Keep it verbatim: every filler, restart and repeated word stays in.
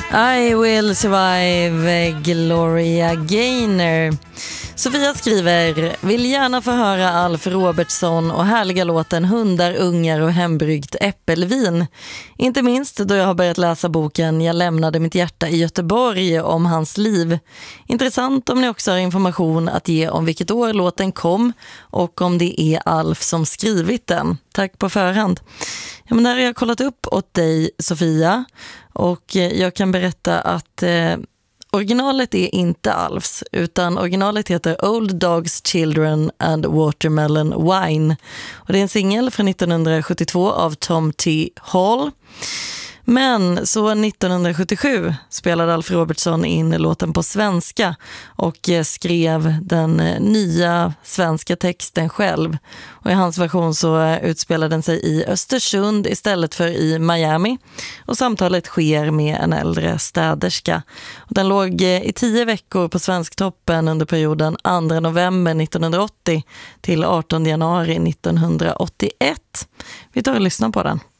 I will survive, Gloria Gaynor. Sofia skriver: vill gärna få höra Alf Robertson och härliga låten Hundar, ungar och hembryggt äppelvin. Inte minst då jag har börjat läsa boken Jag lämnade mitt hjärta i Göteborg om hans liv. Intressant om ni också har information att ge om vilket år låten kom och om det är Alf som skrivit den. Tack på förhand. Ja, men här har jag kollat upp åt dig, Sofia, och jag kan berätta att eh, originalet är inte Alfs, utan originalet heter Old Dogs, Children and Watermelon Wine. Och det är en singel från nittonhundrasjuttiotvå av Tom T. Hall. Men så nittonhundrasjuttiosju spelade Alf Robertson in låten på svenska och skrev den nya svenska texten själv. Och i hans version så utspelade den sig i Östersund istället för i Miami. Och samtalet sker med en äldre städerska. Och den låg i tio veckor på Svensktoppen under perioden andra november nittonhundraåttio till artonde januari nittonhundraåttioett. Vi tar och lyssnar på den.